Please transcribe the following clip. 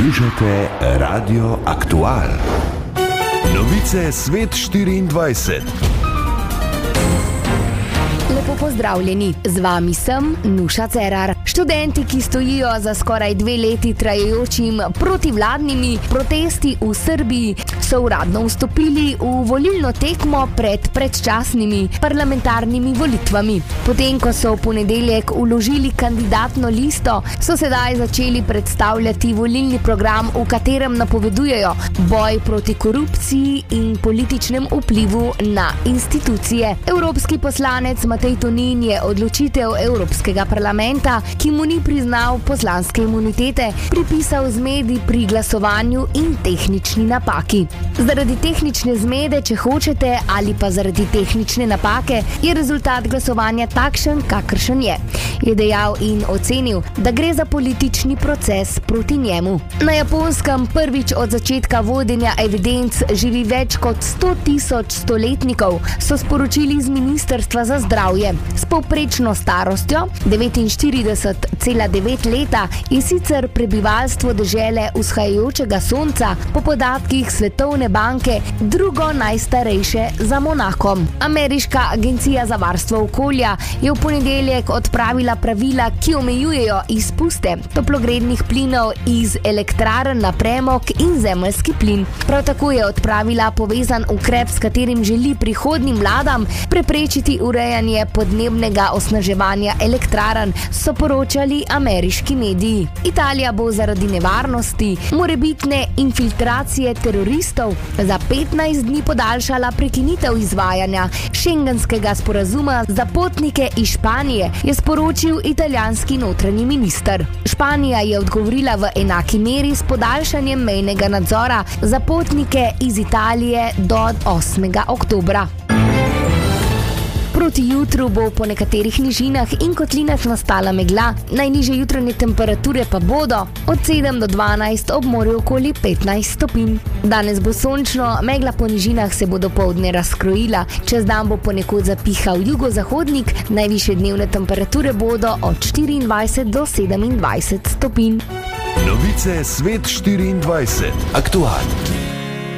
Poslušate Radio Aktual. Novice Svet 24. Lepo pozdravljeni, z vami sem Nuša Cerar. Študenti, ki stojijo za skoraj 2 leti trajajočim protivladnimi protesti v Srbiji, so uradno vstopili v volilno tekmo pred predčasnimi parlamentarnimi volitvami. Potem, ko so v ponedeljek vložili kandidatno listo, so sedaj začeli predstavljati volilni program, v katerem napovedujejo boj proti korupciji in političnem vplivu na institucije. Evropski poslanec Matej Tonin je odločitev Evropskega parlamenta, ki mu ni priznal poslanske imunitete, pripisal zmedi pri glasovanju in tehnični napaki. Zaradi tehnične zmede, če hočete, ali pa zaradi tehnične napake, je rezultat glasovanja takšen, kakršen je dejal in ocenil, da gre za politični proces proti njemu. Na Japonskem prvič od začetka vodenja evidenc živi več kot 100.000 stoletnikov, so sporočili z Ministrstva za zdravje. S povprečno starostjo 49,9 leta je sicer prebivalstvo dežele vzhajajočega sonca po podatkih Svetovne banke drugo najstarejše za Monakom. Ameriška agencija za varstvo okolja je v ponedeljek odpravila pravila, ki omejujejo izpuste toplogrednih plinov iz elektrarn na premog in zemeljski plin. Prav tako je odpravila povezan ukrep, s katerim želi prihodnjim vladam preprečiti urejanje podnebnega osnaževanja elektrarn, so poročali ameriški mediji. Italija bo zaradi nevarnosti morebitne infiltracije teroristov za 15 dni podaljšala prekinitev izvajanja šengenskega sporazuma za potnike iz Španije, je sporočil italijanski notranji minister. Španija je odgovorila v enaki meri s podaljšanjem mejnega nadzora za potnike iz Italije do 8. oktobra. Proti jutru bo po nekaterih nižinah in kotlinah nastala megla, najnižje jutranje temperature pa bodo od 7 do 12, ob morju okoli 15 stopinj. Danes bo sončno, megla po nižinah se bo dopoldne razkrojila, čez dan bo ponekod zapihal jugozahodnik, najvišje dnevne temperature bodo od 24 do 27 stopinj. Novice Svet 24. Aktual.